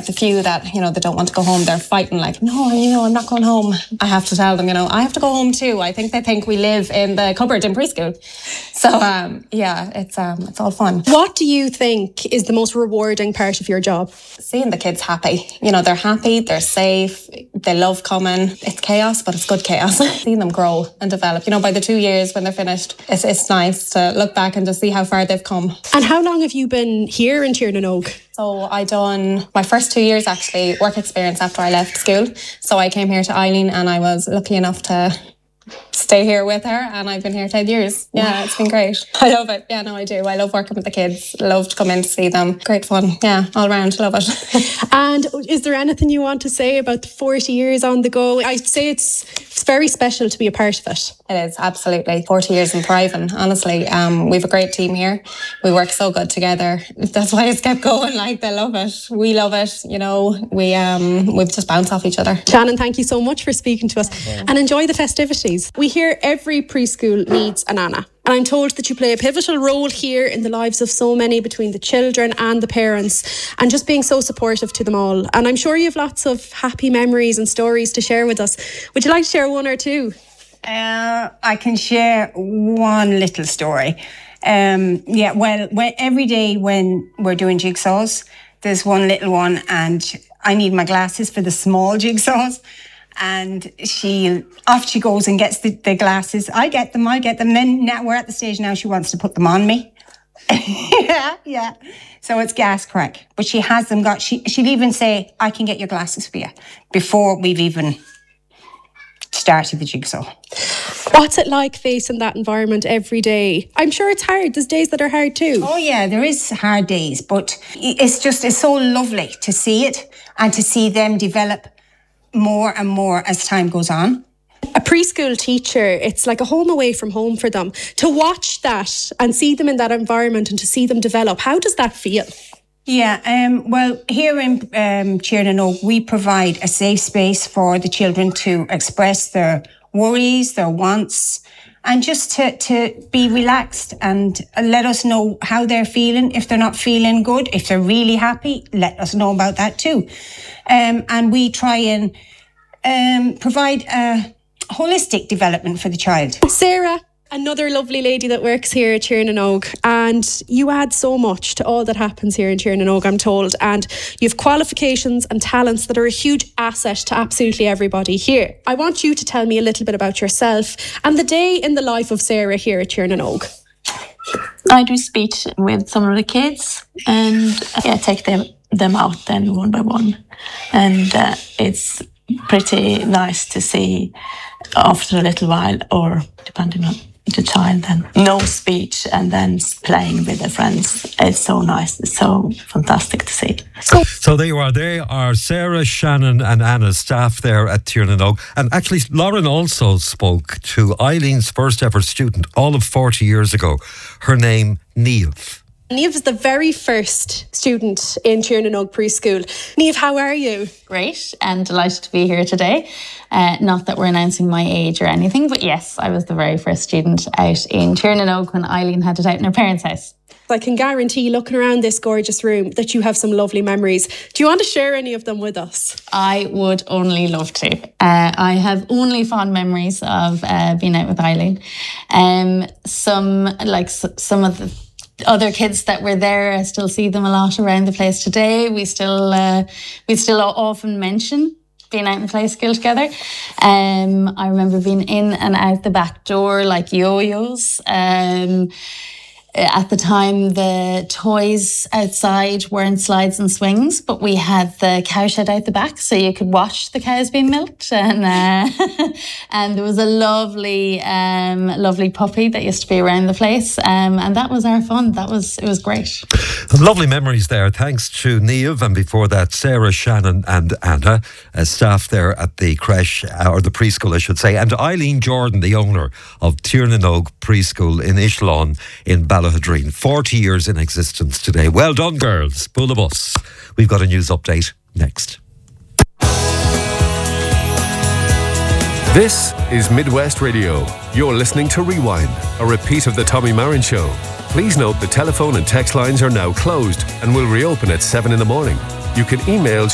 the few that, they don't want to go home, they're fighting like, no, I'm not going home. I have to tell them, I have to go home too. I think they think we live in the cupboard in preschool. So, it's all fun. What do you think is the most rewarding part of your job? Seeing the kids happy. They're happy, they're safe, they love coming. It's chaos, but it's good chaos. Seeing them grow and develop. By the 2 years when they're finished, it's nice to look back and just see how far they've come. And how long have you been here in Tiernan-Og? So I done my first 2 years actually work experience after I left school. So I came here to Eileen and I was lucky enough to stay here with her, and I've been here 10 years. Yeah, wow. It's been great. I love it. Yeah, no, I do. I love working with the kids. Love to come in to see them. Great fun. Yeah, all around. Love it. And is there anything you want to say about the 40 years on the go? I'd say it's very special to be a part of it. It is, absolutely. 40 years and thriving, honestly. We have a great team here. We work so good together. That's why it's kept going. Like, they love it. We love it. We just bounce off each other. Shannon, thank you so much for speaking to us, and enjoy the festivities. We hear every preschool needs a nana. And I'm told that you play a pivotal role here in the lives of so many, between the children and the parents, and just being so supportive to them all. And I'm sure you have lots of happy memories and stories to share with us. Would you like to share one or two? I can share one little story. Every day when we're doing jigsaws, there's one little one, and I need my glasses for the small jigsaws. And off she goes and gets the glasses. I get them. Then now we're at the stage now she wants to put them on me. yeah. So it's gas crack. But she has them got. She'll even say, I can get your glasses for you, before we've even started the jigsaw. What's it like facing that environment every day? I'm sure it's hard. There's days that are hard too. Oh yeah, there is hard days. But it's so lovely to see it and to see them develop more and more as time goes on. A preschool teacher, it's like a home away from home for them. To watch that and see them in that environment and to see them develop, how does that feel? Yeah, well, here in Tiernan-Og, we provide a safe space for the children to express their worries, their wants, and just to be relaxed and let us know how they're feeling. If they're not feeling good, if they're really happy, let us know about that too. And we try and provide a holistic development for the child. Sarah, another lovely lady that works here at Tiernan-Og, and you add so much to all that happens here in Tiernan-Og, I'm told, and you have qualifications and talents that are a huge asset to absolutely everybody here. I want you to tell me a little bit about yourself and the day in the life of Sarah here at Tiernan-Og. I do speech with some of the kids and take them out then one by one, and it's pretty nice to see after a little while, or depending on the child, then no speech and then playing with their friends. It's so nice. It's so fantastic to see. So there you are. They are Sarah, Shannon and Anna, staff there at Tiernan-Og. And actually, Lauren also spoke to Eileen's first ever student all of 40 years ago. Her name, Niamh. Niamh is the very first student in Tiernan-Og Preschool. Niamh, how are you? Great, and delighted to be here today. Not that we're announcing my age or anything, but yes, I was the very first student out in Tiernan-Og when Eileen had it out in her parents' house. I can guarantee, looking around this gorgeous room, that you have some lovely memories. Do you want to share any of them with us? I would only love to. I have only fond memories of being out with Eileen. Some of the other kids that were there, I still see them a lot around the place today. We still often mention being out in play school together. I remember being in and out the back door like yo-yos. At the time, the toys outside weren't slides and swings, but we had the cow shed out the back, so you could watch the cows being milked. And and there was a lovely puppy that used to be around the place, and that was our fun. It was great. Some lovely memories there. Thanks to Niamh, and before that, Sarah, Shannon, and Anna, staff there at the creche or the preschool, I should say, and Eileen Jordan, the owner of Tiernan-Og Preschool in Ishlawn in Ballahadreen. 40 years in existence today. Well done, girls. Pull the bus. We've got a news update next. This is Midwest Radio. You're listening to Rewind, a repeat of the Tommy Marin Show. Please note the telephone and text lines are now closed and will reopen at 7 in the morning. You can email